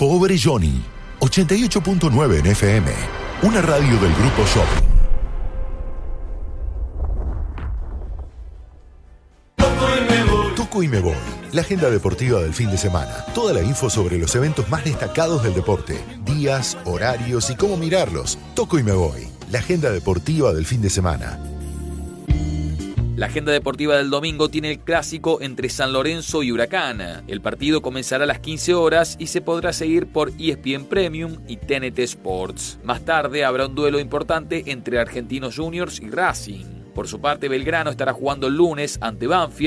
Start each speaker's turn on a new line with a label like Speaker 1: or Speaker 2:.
Speaker 1: Over Johnny, 88.9 en FM, una radio del Grupo Shopping. Toco y me voy, la agenda deportiva del fin de semana. Toda la info sobre los eventos más destacados del deporte, días, horarios y cómo mirarlos. Toco y me voy, la agenda deportiva del fin de semana.
Speaker 2: La agenda deportiva del domingo tiene el clásico entre San Lorenzo y Huracán. El partido comenzará a las 15 horas y se podrá seguir por ESPN Premium y TNT Sports. Más tarde habrá un duelo importante entre Argentinos Juniors y Racing. Por su parte, Belgrano estará jugando el lunes ante Banfield